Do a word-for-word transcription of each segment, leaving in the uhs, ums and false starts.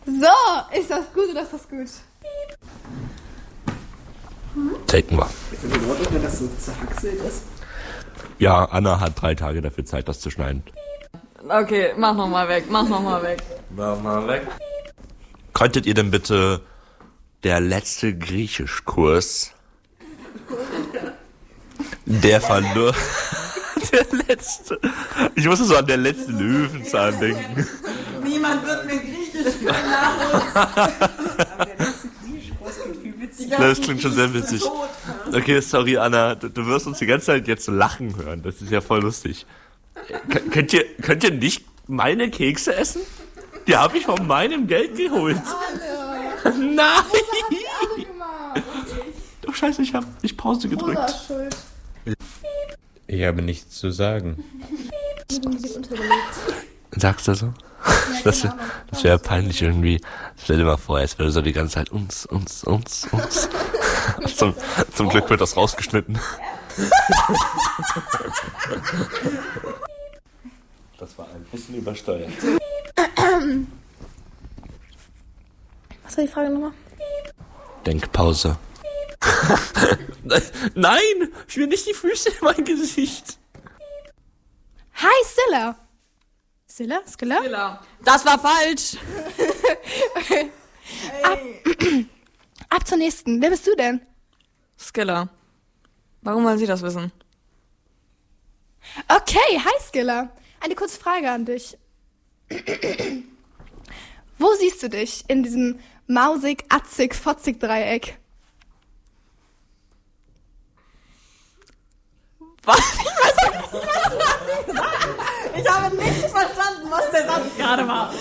So, ist das gut oder ist das gut? Taken wir. Ist das in Ordnung, wenn das so zerhackselt ist? Ja, Anna hat drei Tage dafür Zeit, das zu schneiden. Okay, mach nochmal weg, mach nochmal weg. Mach mal weg. Könntet ihr denn bitte der letzte Griechischkurs, der verlor... Der letzte... Ich musste so an der letzte Löwenzahn denken. Niemand wird mir Griechisch können nach uns. Aber der letzte Griechischkurs klingt viel witziger. Das klingt schon sehr witzig. Okay, sorry, Anna. Du, du wirst uns die ganze Zeit jetzt so lachen hören. Das ist ja voll lustig. K- könnt ihr, könnt ihr nicht meine Kekse essen? Die habe ich von meinem Geld geholt. Alle. Nein! Alle gemacht. Oh Scheiße, ich habe nicht Pause Rosa gedrückt. ist schuld. Ich habe nichts zu sagen. Die Musik untergelegt. Sagst du so? Ja, Das, keine wär- Ahnung. das wäre peinlich irgendwie. Stell dir mal vor, es würde so die ganze Zeit uns, uns, uns, uns. zum, zum Glück wird das rausgeschnitten. Das war ein bisschen übersteuert. Was war die Frage nochmal? Denkpause. Nein! Ich will nicht die Füße in mein Gesicht. Hi, Scylla. Scylla? Scylla? Fehler. Das war falsch. Ab, ab zur nächsten. Wer bist du denn? Skiller. Warum wollen Sie das wissen? Okay, hi Skilla. Eine kurze Frage an dich. Wo siehst du dich in diesem mausig, atzig, fotzig Dreieck? Was? Ich habe nicht verstanden, was der Satz gerade war.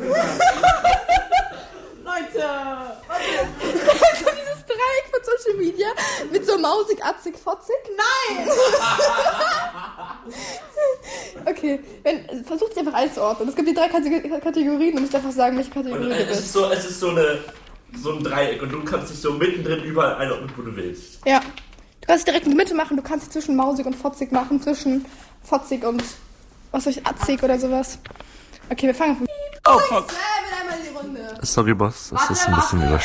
Leute! Also dieses Dreieck von Social Media mit so mausig, atzig, fotzig? Nein! Okay, wenn, versuch dich einfach einzuordnen. Es gibt die drei Kate- Kategorien und du musst einfach sagen, welche Kategorie Und, du äh, es ist bist. so, es ist so eine, so ein Dreieck und du kannst dich so mittendrin überall einordnen, wo du willst. Ja. Du kannst dich direkt in die Mitte machen, du kannst dich zwischen mausig und fotzig machen, zwischen fotzig und, was weiß ich, atzig oder sowas. Okay, wir fangen von... Oh fuck. Slam einmal in die Runde. Sorry, Boss, das ist ein bisschen übersteuert.